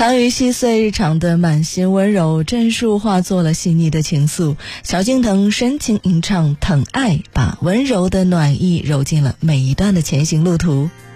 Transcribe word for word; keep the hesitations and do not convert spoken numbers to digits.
藏于细碎日常的满心温柔，帧数化作了细腻的情愫。萧敬腾深情吟唱《疼爱》，把温柔的暖意揉进了每一段的前行路途。